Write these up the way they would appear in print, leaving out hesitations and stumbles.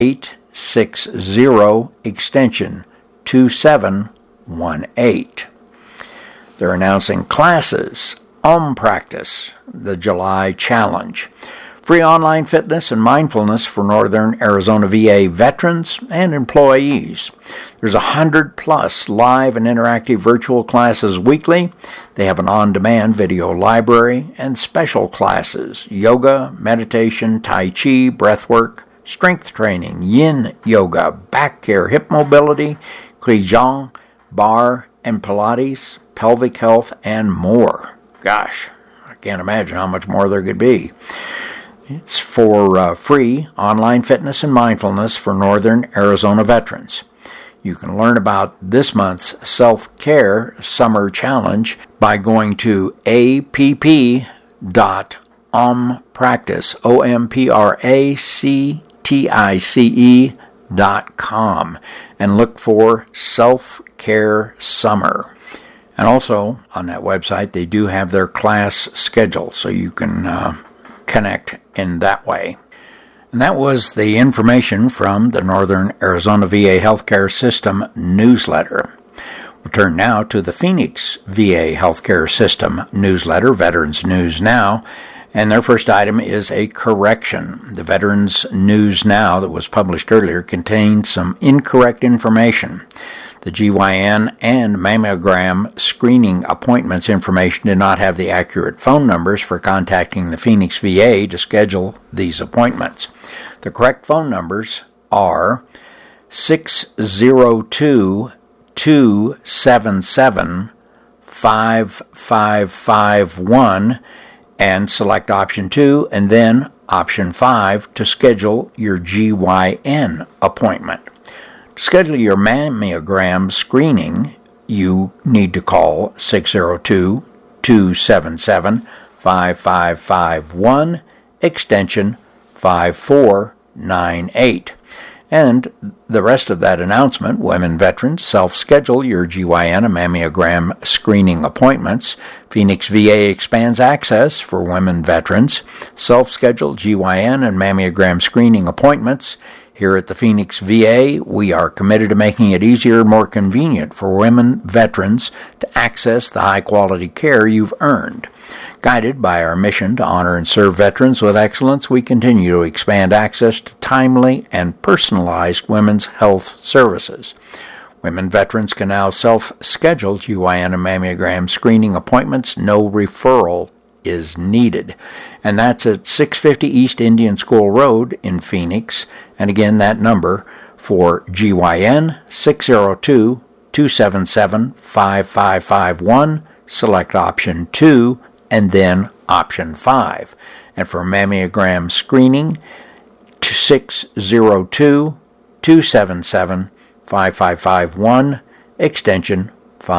860 extension 2718. They're announcing classes, Practice, the July Challenge. Free online fitness and mindfulness for Northern Arizona VA veterans and employees. There's 100+ live and interactive virtual classes weekly. They have an on-demand video library and special classes, yoga, meditation, tai chi, breathwork, strength training, yin yoga, back care, hip mobility, qigong, bar and Pilates, pelvic health, and more. Gosh, I can't imagine how much more there could be. It's for free online fitness and mindfulness for Northern Arizona veterans. You can learn about this month's self-care summer challenge by going to app.ompractice, ompractice.com, and look for self-care summer. And also on that website they do have their class schedule, so you can connect in that way. And that was the information from the Northern Arizona VA Healthcare System newsletter. We'll turn now to the Phoenix VA Healthcare System newsletter, Veterans News Now, and their first item is a correction. The Veterans News Now that was published earlier contained some incorrect information. The GYN and mammogram screening appointments information did not have the accurate phone numbers for contacting the Phoenix VA to schedule these appointments. The correct phone numbers are 602-277-5551 and select option 2 and then option 5 to schedule your GYN appointment. To schedule your mammogram screening, you need to call 602-277-5551, extension 5498. And the rest of that announcement, women veterans, self-schedule your GYN and mammogram screening appointments. Phoenix VA expands access for women veterans. Self-schedule GYN and mammogram screening appointments. Here at the Phoenix VA, we are committed to making it easier and more convenient for women veterans to access the high-quality care you've earned. Guided by our mission to honor and serve veterans with excellence, we continue to expand access to timely and personalized women's health services. Women veterans can now self-schedule GYN and mammogram screening appointments. No referral is needed. And that's at 650 East Indian School Road in Phoenix. And again, that number for GYN, 602-277-5551, select option 2, and then option 5. And for mammogram screening, 602-277-5551, extension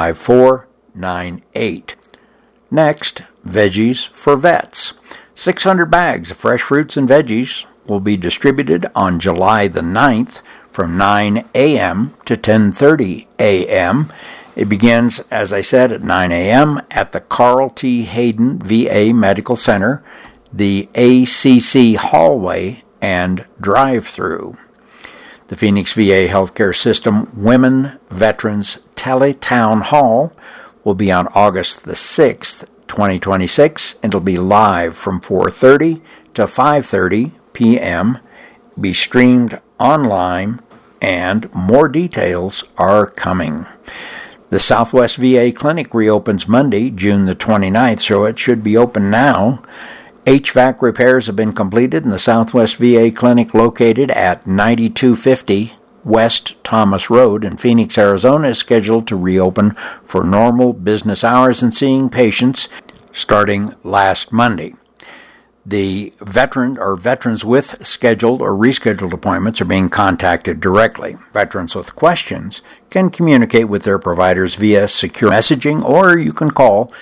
5498. Next, veggies for vets. 600 bags of fresh fruits and veggies will be distributed on July the 9th from 9 a.m. to 10:30 a.m. It begins, as I said, at 9 a.m. at the Carl T. Hayden VA Medical Center, the ACC hallway and drive-through. The Phoenix VA Healthcare System Women Veterans Teletown Hall will be on August the 6th, 2026. It'll be live from 4:30 to 5:30 p.m., be streamed online, and more details are coming. The Southwest VA Clinic reopens Monday, June the 29th, so it should be open now. HVAC repairs have been completed in the Southwest VA Clinic located at 9250 West Thomas Road in Phoenix, Arizona is scheduled to reopen for normal business hours and seeing patients starting last Monday. The veterans with scheduled or rescheduled appointments are being contacted directly. Veterans with questions can communicate with their providers via secure messaging, or you can call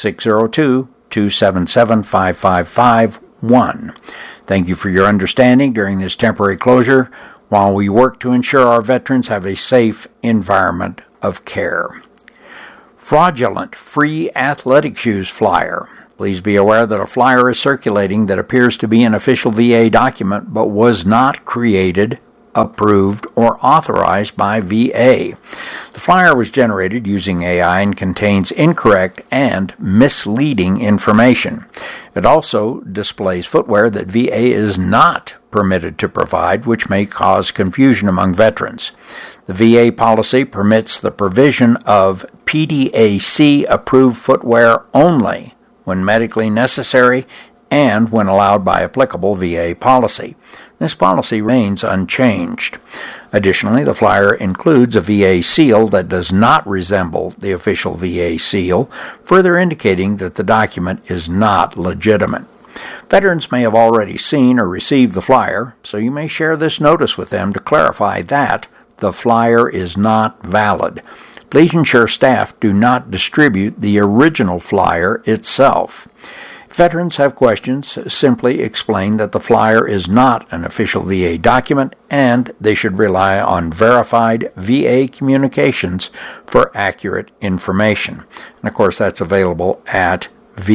602-277-5551. Thank you for your understanding during this temporary closure while we work to ensure our veterans have a safe environment of care. Fraudulent free athletic shoes flyer. Please be aware that a flyer is circulating that appears to be an official VA document but was not created approved, or authorized by VA. The flyer was generated using AI and contains incorrect and misleading information. It also displays footwear that VA is not permitted to provide, which may cause confusion among veterans. The VA policy permits the provision of PDAC-approved footwear only when medically necessary and when allowed by applicable VA policy. This policy remains unchanged. Additionally, the flyer includes a VA seal that does not resemble the official VA seal, further indicating that the document is not legitimate. Veterans may have already seen or received the flyer, so you may share this notice with them to clarify that the flyer is not valid. Please ensure staff do not distribute the original flyer itself. If veterans have questions, simply explain that the flyer is not an official VA document and they should rely on verified VA communications for accurate information. And of course, that's available at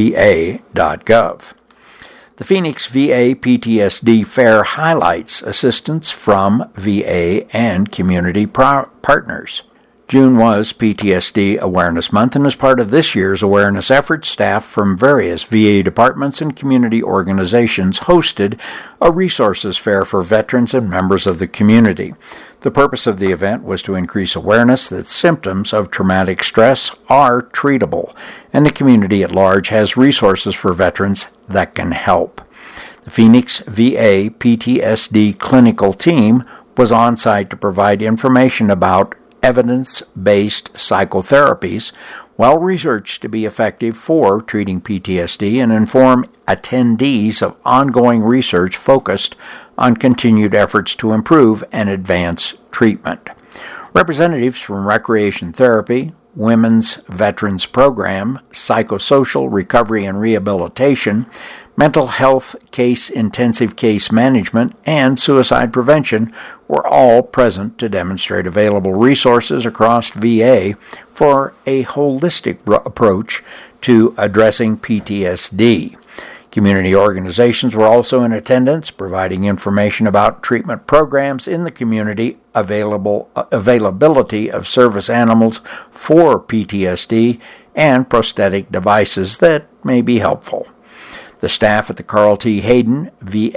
va.gov. The Phoenix VA PTSD Fair highlights assistance from VA and community partners. June was PTSD Awareness Month, and as part of this year's awareness effort, staff from various VA departments and community organizations hosted a resources fair for veterans and members of the community. The purpose of the event was to increase awareness that symptoms of traumatic stress are treatable, and the community at large has resources for veterans that can help. The Phoenix VA PTSD clinical team was on site to provide information about evidence-based psychotherapies, well-researched to be effective for treating PTSD, and inform attendees of ongoing research focused on continued efforts to improve and advance treatment. Representatives from Recreation Therapy, Women's Veterans Program, Psychosocial Recovery and Rehabilitation, Mental Health Intensive Case Management, and Suicide Prevention were all present to demonstrate available resources across VA for a holistic approach to addressing PTSD. Community organizations were also in attendance, providing information about treatment programs in the community, availability of service animals for PTSD, and prosthetic devices that may be helpful. The staff at the Carl T. Hayden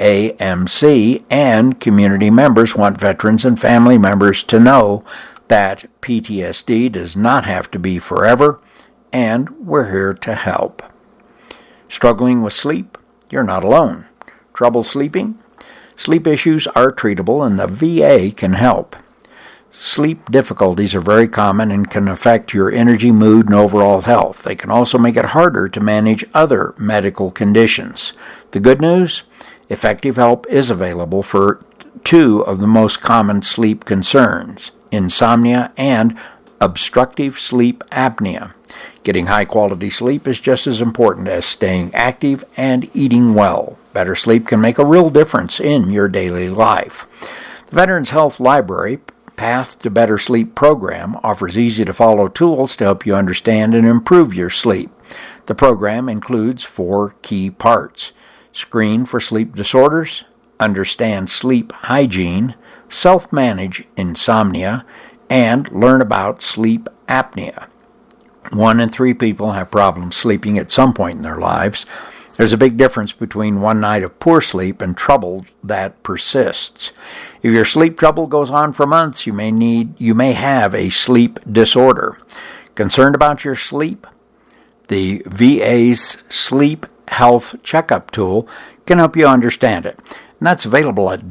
VAMC and community members want veterans and family members to know that PTSD does not have to be forever, and we're here to help. Struggling with sleep? You're not alone. Trouble sleeping? Sleep issues are treatable, and the VA can help. Sleep difficulties are very common and can affect your energy, mood, and overall health. They can also make it harder to manage other medical conditions. The good news? Effective help is available for two of the most common sleep concerns: insomnia and obstructive sleep apnea. Getting high-quality sleep is just as important as staying active and eating well. Better sleep can make a real difference in your daily life. The Veterans Health Library Path to Better Sleep program offers easy-to-follow tools to help you understand and improve your sleep. The program includes 4 key parts: screen for sleep disorders, understand sleep hygiene, self-manage insomnia, and learn about sleep apnea. 1 in 3 people have problems sleeping at some point in their lives. There's a big difference between one night of poor sleep and trouble that persists. If your sleep trouble goes on for months, you may have a sleep disorder. Concerned about your sleep? The VA's Sleep Health Checkup tool can help you understand it. And that's available at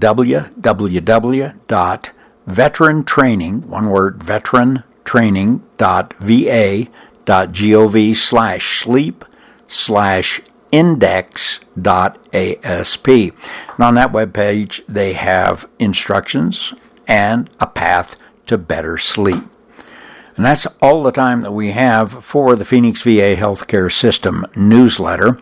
www.veterantraining, one word, veterantraining.va.gov/sleep/index.asp. And on that webpage, they have instructions and a path to better sleep. And that's all the time that we have for the Phoenix VA Healthcare System newsletter.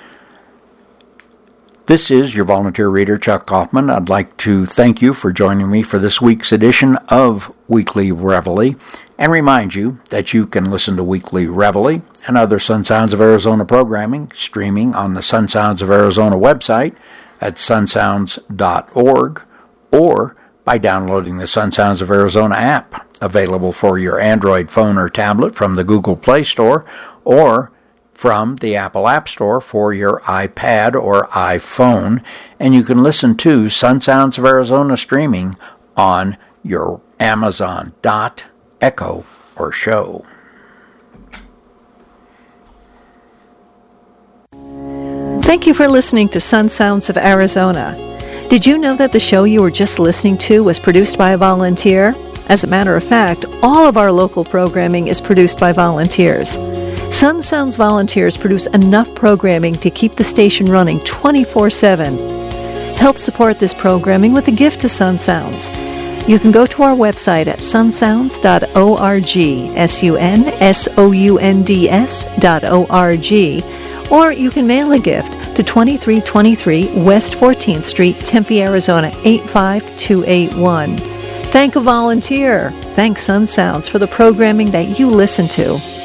This is your volunteer reader, Chuck Kaufman. I'd like to thank you for joining me for this week's edition of Weekly Reveille, and remind you that you can listen to Weekly Reveille and other Sun Sounds of Arizona programming streaming on the Sun Sounds of Arizona website at sunsounds.org, or by downloading the Sun Sounds of Arizona app, available for your Android phone or tablet from the Google Play Store or from the Apple App Store for your iPad or iPhone. And you can listen to Sun Sounds of Arizona streaming on your Amazon Dot, Echo, or Show. Thank you for listening to Sun Sounds of Arizona. Did you know that the show you were just listening to was produced by a volunteer? As a matter of fact, all of our local programming is produced by volunteers. Sun Sounds volunteers produce enough programming to keep the station running 24/7. Help support this programming with a gift to Sun Sounds. You can go to our website at sunsounds.org, sunsounds.org, or you can mail a gift to 2323 West 14th Street, Tempe, Arizona 85281. Thank a volunteer. Thank Sun Sounds for the programming that you listen to.